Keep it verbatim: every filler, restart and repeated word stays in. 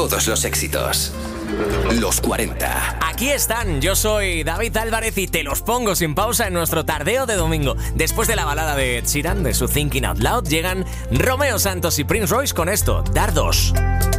Todos los éxitos. Los cuarenta. Aquí están, yo soy David Álvarez y te los pongo sin pausa en nuestro tardeo de domingo. Después de la balada de Ed Sheeran, de su Thinking Out Loud, llegan Romeo Santos y Prince Royce con esto, Dardos.